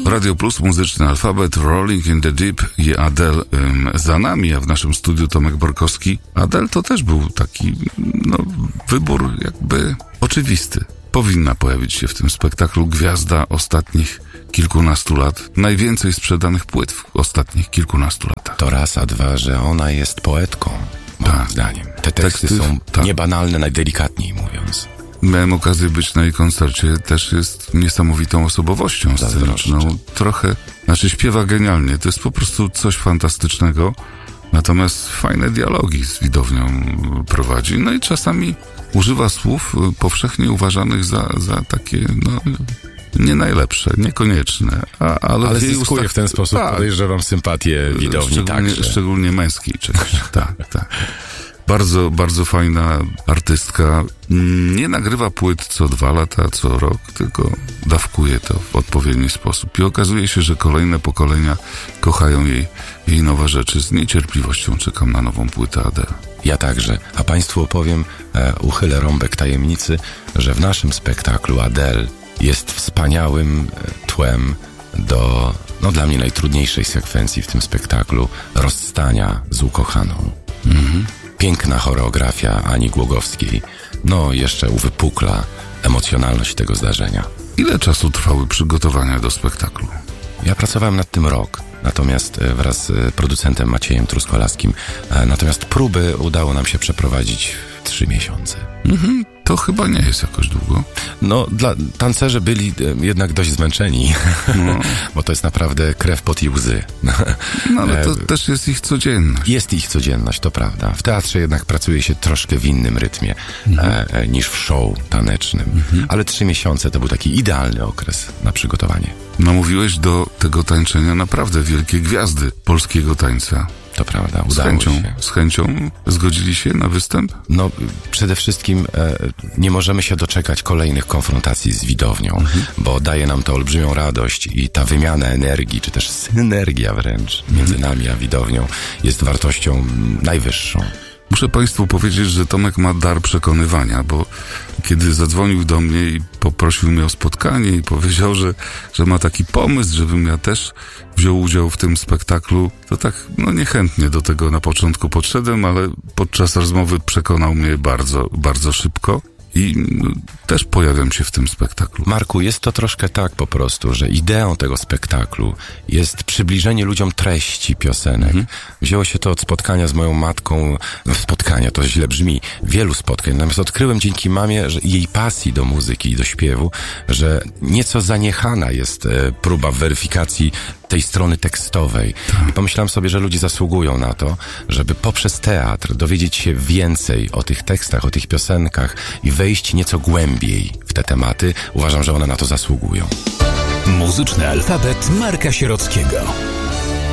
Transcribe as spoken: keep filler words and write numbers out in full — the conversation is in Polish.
Radio Plus, muzyczny alfabet, Rolling in the Deep i Adele ym, za nami, a w naszym studiu Tomek Borkowski. Adele to też był taki, no, wybór jakby oczywisty. Powinna pojawić się w tym spektaklu gwiazda ostatnich kilkunastu lat. Najwięcej sprzedanych płyt w ostatnich kilkunastu latach. To raz, a dwa, że ona jest poetką, moim tak. zdaniem. Te teksty, teksty są tak. niebanalne, najdelikatniej mówiąc. Miałem okazję być na jej koncercie, też jest niesamowitą osobowością sceniczną. Trochę, znaczy śpiewa genialnie, to jest po prostu coś fantastycznego, natomiast fajne dialogi z widownią prowadzi, no i czasami używa słów powszechnie uważanych za, za takie, no, nie najlepsze, niekonieczne, a, ale, ale w jej zyskuje ustach... w ten sposób, tak, podejrzewam, sympatię widowni. Szczególnie, także. szczególnie męskiej części, tak, tak. Bardzo, bardzo fajna artystka. Nie nagrywa płyt co dwa lata, co rok, tylko dawkuje to w odpowiedni sposób. I okazuje się, że kolejne pokolenia kochają jej, jej nowe rzeczy. Z niecierpliwością czekam na nową płytę Adele. Ja także. A Państwu opowiem, e, uchylę rąbek tajemnicy, że w naszym spektaklu Adele jest wspaniałym tłem do, no dla mnie najtrudniejszej sekwencji w tym spektaklu, rozstania z ukochaną. Mhm. Piękna choreografia Ani Głogowskiej, no jeszcze uwypukla emocjonalność tego zdarzenia. Ile czasu trwały przygotowania do spektaklu? Ja pracowałem nad tym rok, natomiast wraz z producentem Maciejem Truskolaskim, natomiast próby udało nam się przeprowadzić w trzy miesiące. Mhm. To chyba nie jest jakoś długo. No, dla tancerze byli jednak dość zmęczeni, no. Bo to jest naprawdę krew, pot i łzy. No, ale to też jest ich codzienność. Jest ich codzienność, to prawda. W teatrze jednak pracuje się troszkę w innym rytmie mhm. e, niż w show tanecznym. Mhm. Ale trzy miesiące to był taki idealny okres na przygotowanie. Namówiłeś do tego tańczenia naprawdę wielkie gwiazdy polskiego tańca. To prawda, udało z chęcią, się. Z chęcią zgodzili się na występ? No, przede wszystkim e, nie możemy się doczekać kolejnych konfrontacji z widownią, mhm. bo daje nam to olbrzymią radość i ta wymiana energii, czy też synergia wręcz mhm. między nami a widownią jest wartością najwyższą. Muszę Państwu powiedzieć, że Tomek ma dar przekonywania, bo kiedy zadzwonił do mnie i poprosił mnie o spotkanie i powiedział, że, że ma taki pomysł, żebym ja też wziął udział w tym spektaklu, to tak no niechętnie do tego na początku podszedłem, ale podczas rozmowy przekonał mnie bardzo, bardzo szybko. I no, też pojawiam się w tym spektaklu. Marku, jest to troszkę tak po prostu, że ideą tego spektaklu jest przybliżenie ludziom treści piosenek. Mhm. Wzięło się to od spotkania z moją matką, spotkania, to źle brzmi, wielu spotkań. Natomiast odkryłem dzięki mamie, że jej pasji do muzyki i do śpiewu, że nieco zaniechana jest e, próba weryfikacji tej strony tekstowej. Tak. I pomyślałem sobie, że ludzie zasługują na to, żeby poprzez teatr dowiedzieć się więcej o tych tekstach, o tych piosenkach i wejść nieco głębiej w te tematy. Uważam, że one na to zasługują. Muzyczny alfabet Marka Sierockiego.